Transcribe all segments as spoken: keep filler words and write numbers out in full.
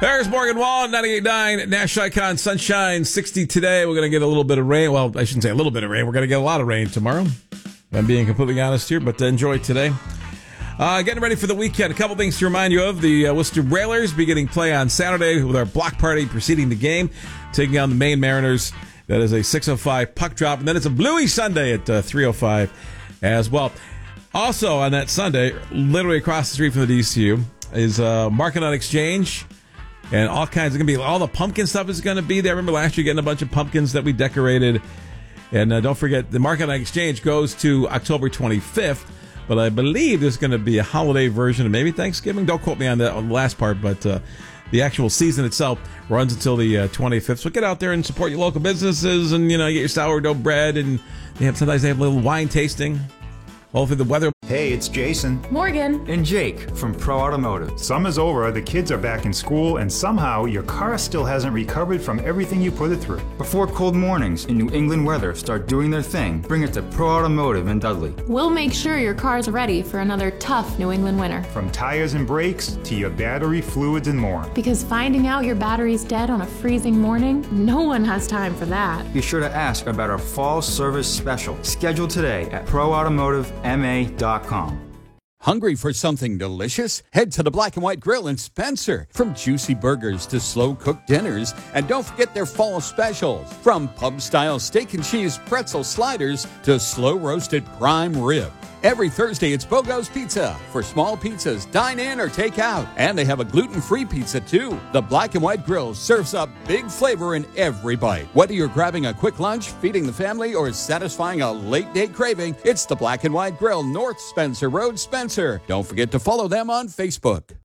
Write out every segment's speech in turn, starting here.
There's Morgan Wallen, ninety-eight point nine, Nash Icon, sunshine, sixty today. We're going to get a little bit of rain. Well, I shouldn't say a little bit of rain. We're going to get a lot of rain tomorrow. If I'm being completely honest here, but enjoy today. Uh, getting ready for the weekend. A couple things to remind you of. The uh, Worcester Railers beginning play on Saturday with our block party preceding the game, taking on the Maine Mariners. That is a six oh five puck drop. And then it's a Bluey Sunday at uh, three oh five as well. Also on that Sunday, literally across the street from the D C U, is uh, Market on Exchange. And all kinds of going to be, all the pumpkin stuff is going to be there. I remember last year getting a bunch of pumpkins that we decorated. And uh, don't forget, the Market on Exchange goes to October twenty-fifth. But I believe there's going to be a holiday version of maybe Thanksgiving. Don't quote me on, that, on the last part, but uh, the actual season itself runs until the uh, twenty-fifth. So get out there and support your local businesses and, you know, get your sourdough bread. And they have, sometimes they have a little wine tasting. Hopefully the weather. Hey, it's Jason. Morgan. And Jake from Pro Automotive. Summer's over, the kids are back in school, and somehow your car still hasn't recovered from everything you put it through. Before cold mornings and New England weather start doing their thing, bring it to Pro Automotive in Dudley. We'll make sure your car's ready for another tough New England winter. From tires and brakes to your battery, fluids, and more. Because finding out your battery's dead on a freezing morning, no one has time for that. Be sure to ask about our fall service special. Scheduled today at pro automotive m a dot com. Hungry for something delicious? Head to the Black and White Grill in Spencer. From juicy burgers to slow-cooked dinners. And don't forget their fall specials. From pub-style steak and cheese pretzel sliders to slow-roasted prime rib. Every Thursday, it's Bogo's Pizza. For small pizzas, dine in or take out. And they have a gluten-free pizza, too. The Black and White Grill serves up big flavor in every bite. Whether you're grabbing a quick lunch, feeding the family, or satisfying a late-date craving, it's the Black and White Grill, North Spencer Road, Spencer. Don't forget to follow them on Facebook.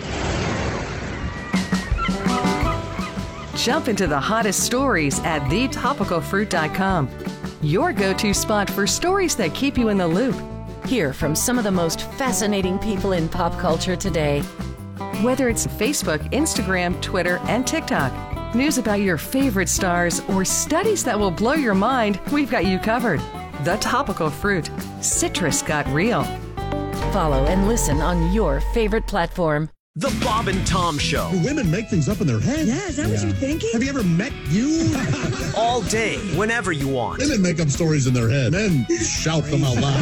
Jump into the hottest stories at the topical fruit dot com. Your go-to spot for stories that keep you in the loop. Hear from some of the most fascinating people in pop culture today. Whether it's Facebook, Instagram, Twitter, and TikTok, news about your favorite stars, or studies that will blow your mind, we've got you covered. The Topical Fruit. Citrus got real. Follow and listen on your favorite platform. The Bob and Tom Show. Do women make things up in their head? Yeah, is that yeah. what you're thinking? Have you ever met you? All day, whenever you want. Women make up stories in their head. Men shout them out loud.